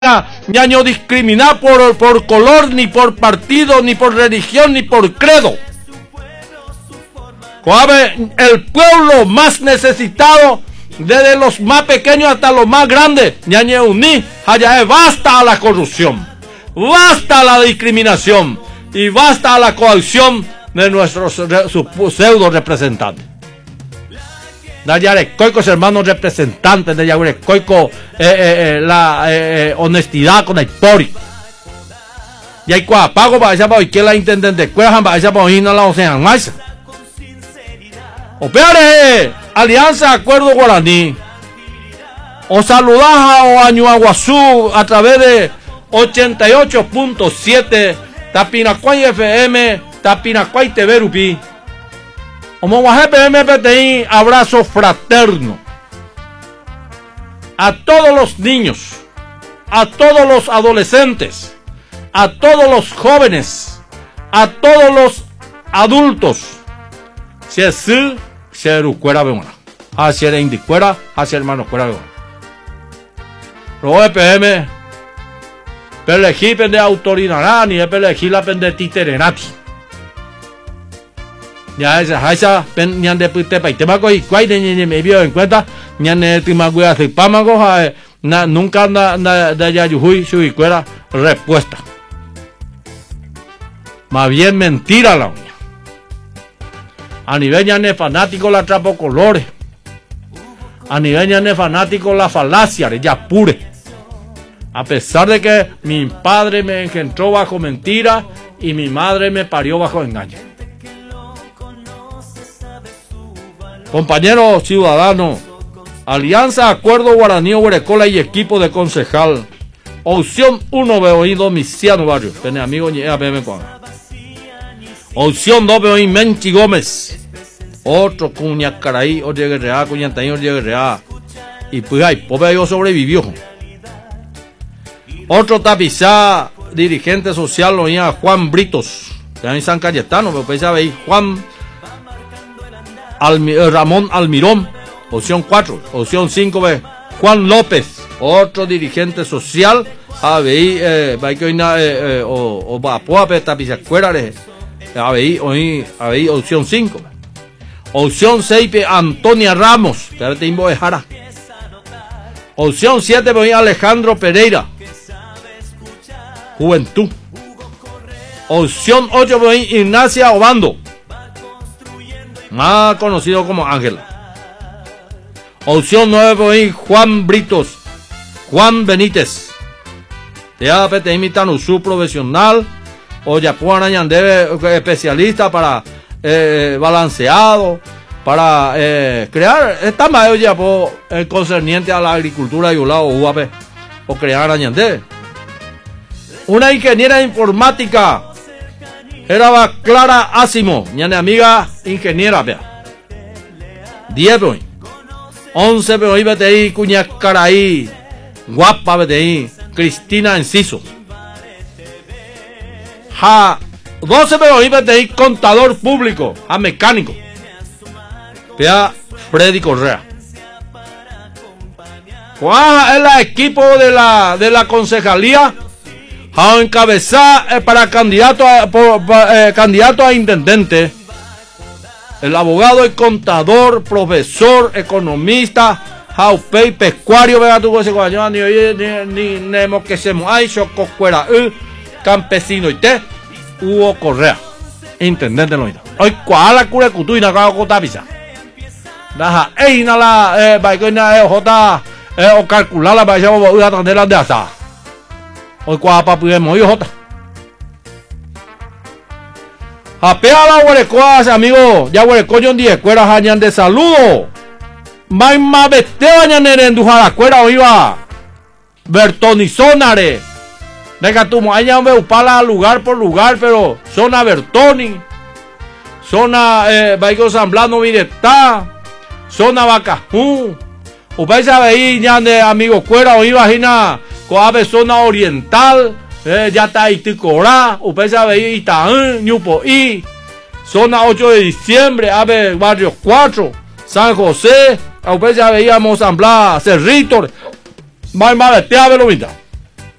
ñaño discriminar por color, ni por partido, ni por religión, ni por credo. El pueblo más necesitado, desde los más pequeños hasta los más grandes, ñañe uní, allá basta a la corrupción, basta a la discriminación y basta a la coacción de nuestros pseudo representantes. De Yarecoicos, hermanos representantes de Yarecoico, la honestidad con el pori. Y hay cuapago para esa para que la intendente cuejan para esa para ir a la ocean más. Opere Alianza Acuerdo Guaraní. O saludaja o Añuaguazú a través de 88.7 Tapinacuay FM, Tapinacuay TV Rupi. MPTI, abrazo fraterno a todos los niños, a todos los adolescentes, a todos los jóvenes, a todos los adultos. Si es si es cuera beona, hacia el indicuera, hacia el hermano cuera beona. Lo EPM, pelejí pende autoridad, ni pelejí la pende titerenati. Ya esa ñan de putepa y temaco y cuay de me vio en cuenta ñan de timagüe hace pámago nunca anda de allá yuhui su y cuera respuesta. Más bien mentira la uña. A nivel ñan de fanático la trapo colores. A nivel ñan de fanático la falacia de ya pure. A pesar de que mi padre me engendró bajo mentira y mi madre me parió bajo engaño. Compañeros ciudadanos, Alianza Acuerdo Guaraní Huerecola y equipo de concejal. Opción 1 Beoí Domiciano Barrio. Tiene amigo Ñea PM Juan. Opción 2 Beoí Menchi Gómez. Otro Cuñacaraí, Oye Guerrea, Cuñantaín, Oye Guerrea. Y pues ahí, pobre yo sobrevivió. Otro tapizá, dirigente social, lo oía Juan Britos. En San Cayetano, pero pues ahí Juan Ramón Almirón, opción 4, opción 5B, Juan López, otro dirigente social, ABI, o Bapuape, Tapizacuérare, ABI, opción 5, opción 6, Antonia Ramos, Timbo de Jara, opción 7, Alejandro Pereira, Juventud, opción 8, Ignacia Obando, más conocido como Ángela. Opción 9, Juan Britos, Juan Benítez. Te imitan su profesional, o ya puedan añadir especialista para balanceado, para crear, esta mayo ya concerniente a la agricultura y un lado UAP, o crear añadir. Una ingeniera informática. Era Clara Asimo, mi amiga ingeniera, vea. 10 peoí. 11 peoí BTI, Cuñacaraí. Guapa BTI, Cristina Enciso. 12 peoí BTI, contador público, a mecánico. Vea, Freddy Correa. ¿Cuál es el equipo de la concejalía? A encabezar para candidato a intendente, el abogado, el contador, profesor, economista, jaupey, pescuario, vea tu cosa, ni nemo que se hay, chococuera, campesino y te, Hugo Correa, intendente de Loína. Hoy, ¿cuál la cura cutu y na cago tapisa? Daja, na la, baikoina, jota, o calcular la vaya a atender las de asa. Hoy cuapa pudimos yo jota. Apea la huerecoas, amigo. Ya huereco yo en 10 cueras hayan de saludo. Maima beteo hayan en dujara cuera oiva. Bertonizonare. Venga tú, hayan veupala lugar por lugar, pero zona Bertoni. Zona Baico Samblano Viretá. Zona Bacajú. Upay sabe ahí ya de amigo cuera oiva jina. Coabe zona oriental, ya está Iticorá, usted sabe Itaán, Ñupoí, zona 8 de diciembre, ave barrio 4, San José, usted sabe Mozamblá, Cerrito, más de te ave lo mismo.